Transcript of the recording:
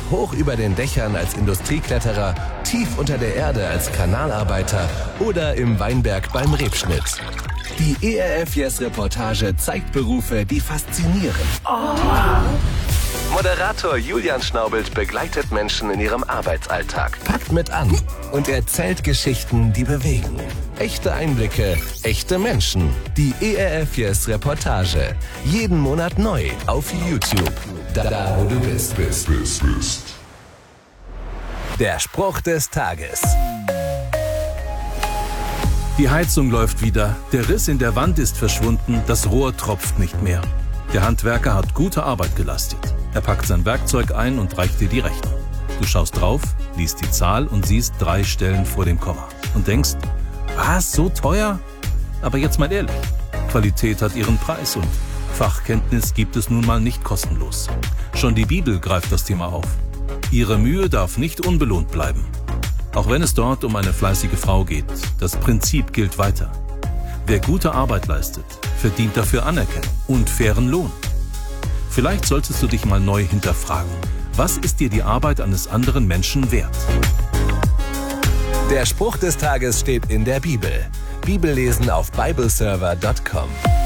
hoch über den Dächern als Industriekletterer, tief unter der Erde als Kanalarbeiter oder im Weinberg beim Rebschnitt. Die ERF Yes Reportage zeigt Berufe, die faszinieren. Moderator Julian Schnaubelt begleitet Menschen in ihrem Arbeitsalltag, packt mit an und erzählt Geschichten, die bewegen. Echte Einblicke, echte Menschen. Die ERF Yes Reportage. Jeden Monat neu auf YouTube. Da wo du bist. Der Spruch des Tages. Die Heizung läuft wieder, der Riss in der Wand ist verschwunden, das Rohr tropft nicht mehr. Der Handwerker hat gute Arbeit geleistet. Er packt sein Werkzeug ein und reicht dir die Rechnung. Du schaust drauf, liest die Zahl und siehst 3 Stellen vor dem Komma. Und denkst, was, so teuer? Aber jetzt mal ehrlich, Qualität hat ihren Preis und Fachkenntnis gibt es nun mal nicht kostenlos. Schon die Bibel greift das Thema auf. Ihre Mühe darf nicht unbelohnt bleiben. Auch wenn es dort um eine fleißige Frau geht, das Prinzip gilt weiter. Wer gute Arbeit leistet, verdient dafür Anerkennung und fairen Lohn. Vielleicht solltest du dich mal neu hinterfragen. Was ist dir die Arbeit eines anderen Menschen wert? Der Spruch des Tages steht in der Bibel. Bibellesen auf bibleserver.com.